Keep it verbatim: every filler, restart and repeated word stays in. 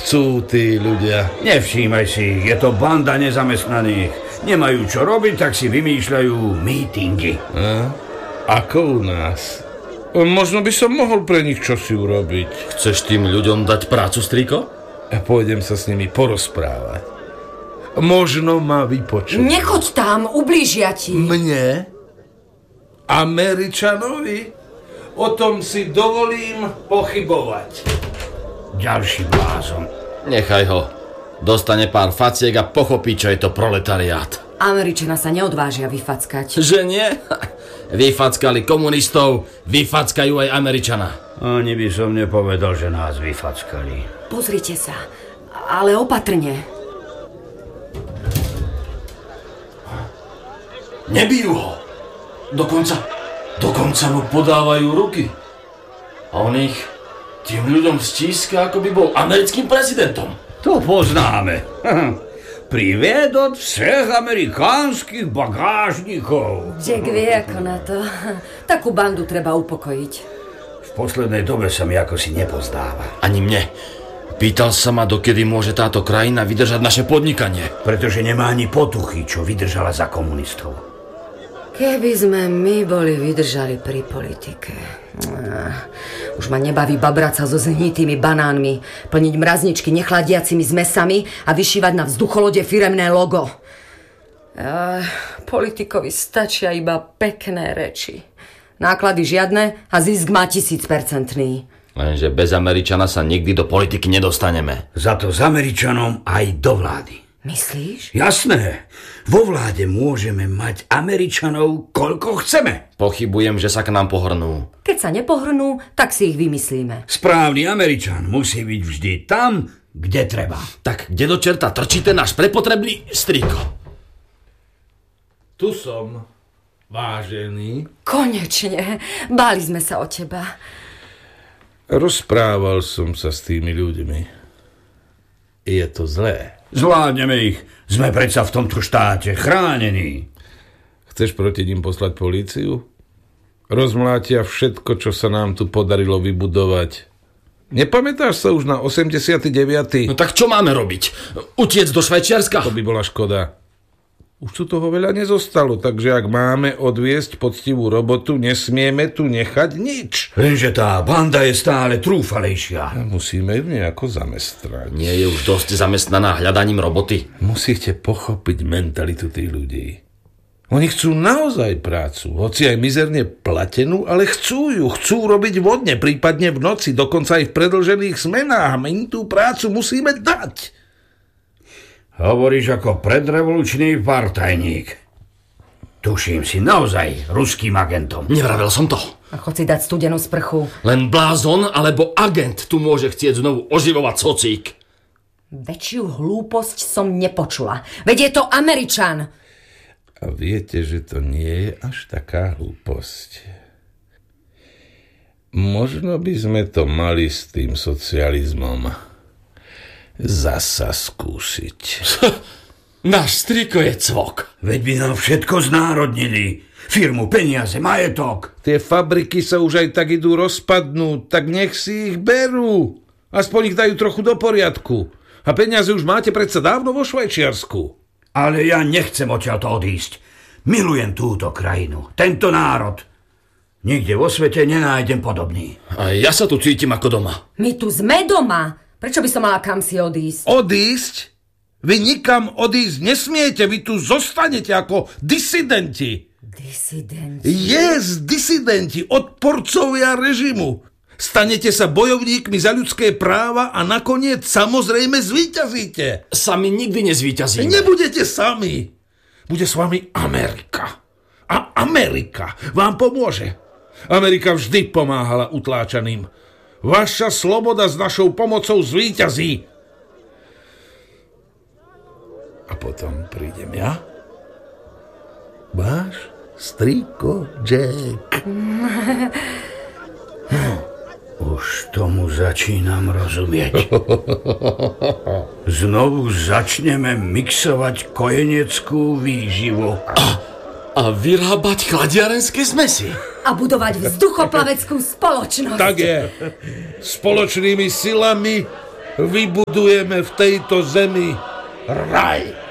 chcú tí ľudia? Nevšímaj si, je to banda nezamestnaných. Nemajú čo robiť, tak si vymýšľajú mítingy. A? Ako u nás. Možno by som mohol pre nich čosi urobiť. Chceš tým ľuďom dať prácu, striko? A pôjdem sa s nimi porozprávať. Možno ma vypočujú. Nechoď tam, ublížia ti. Mne? Američanovi? O tom si dovolím pochybovať. Ďalší blázon. Nechaj ho. Dostane pár faciek a pochopí, čo je to proletariát. Američana sa neodvážia vyfackať. Že nie? Vyfackali komunistov, vyfackajú aj Američana. Ani by som nepovedal, že nás vyfackali. Pozrite sa, ale opatrne. Nebijú ho. Dokonca, dokonca mu podávajú ruky. A on ich tým ľuďom stíska, ako by bol americkým prezidentom. To poznáme. Привет od všech amerikánskych bagážnikov. Jack vie ako na to. Takú bandu treba upokojiť. V poslednej dobe sa mi ako si nepozdáva. Ani mne. Pýtal sa ma, dokedy môže táto krajina vydržať naše podnikanie. Pretože nemá ani potuchy, čo vydržala za komunistov. Keby sme my boli vydržali pri politike. Už ma nebaví babrať sa so zhnitými banánmi, plniť mrazničky nechladiacimi zmesami a vyšívať na vzducholode firemné logo. Uh, politikovi stačia iba pekné reči. Náklady žiadne a zisk má tisícpercentný. Lenže bez Američana sa nikdy do politiky nedostaneme. Za to s Američanom aj do vlády. Myslíš? Jasné. Vo vláde môžeme mať Američanov, koľko chceme. Pochybujem, že sa k nám pohrnú. Keď sa nepohrnú, tak si ich vymyslíme. Správny Američan musí byť vždy tam, kde treba. Tak kde do čerta trčíte náš prepotrebný striko? Tu som, vážený. Konečne. Báli sme sa o teba. Rozprával som sa s tými ľuďmi. Je to zlé. Zvládneme ich. Sme predsa v tomto štáte chránení. Chceš proti nim poslať políciu? Rozmlátia všetko, čo sa nám tu podarilo vybudovať. Nepamätáš sa už na osemdesiaty deviaty? No tak čo máme robiť? Utiec do Švajčiarska? To by bola škoda. Už tu toho veľa nezostalo, takže ak máme odviesť poctivú robotu, nesmieme tu nechať nič. Lenže tá banda je stále trúfalejšia. Musíme ju nejako zamestnať. Nie je už dosť zamestnaná hľadaním roboty. Musíte pochopiť mentalitu tých ľudí. Oni chcú naozaj prácu, hoci aj mizerne platenú, ale chcú ju, chcú robiť vodne, prípadne v noci, dokonca aj v predĺžených smenách. My im tú prácu musíme dať. Hovoríš ako predrevolučný partajník. Tuším si naozaj ruským agentom. Nevravel som to. A chod si dať studenú sprchu. Len blázon alebo agent tu môže chcieť znovu oživovať socík. Väčšiu hlúposť som nepočula. Veď je to Američan. A viete, že to nie je až taká hlúposť. Možno by sme to mali s tým socializmom zasa skúsiť. Náš striko je cvok. Veď by nám všetko znárodnili. Firmu, peniaze, majetok. Tie fabriky sa už aj tak idú rozpadnúť, tak nech si ich berú. Aspoň ich dajú trochu do poriadku. A peniaze už máte predsa dávno vo Švajčiarsku. Ale ja nechcem odtiaľto odísť. Milujem túto krajinu, tento národ. Nikde vo svete nenájdem podobný. A ja sa tu cítim ako doma. My tu sme doma. Prečo by som mala kam si odísť? Odísť? Vy nikam odísť nesmiete, vy tu zostanete ako disidenti. Disidenti? Yes, disidenti, odporcovia režimu. Stanete sa bojovníkmi za ľudské práva a nakoniec samozrejme zvíťazíte. Sami nikdy nezvíťazíme. Nebudete sami. Bude s vami Amerika. A Amerika vám pomôže. Amerika vždy pomáhala utláčaným. Vaša sloboda s našou pomocou zvíťazí. A potom prídem ja. Váš striko Jack. Už tomu začínam rozumieť. Znovu začneme mixovať kojeneckú výživu. A, a vyrábať chladiarenské zmesi. A budovať vzduchoplaveckú spoločnosť. Tak je. Spoločnými silami vybudujeme v tejto zemi raj.